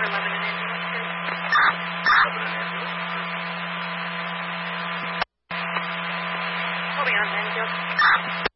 Number 11 and ambulance, please. 11 and ambulance. Holding on, Manfield.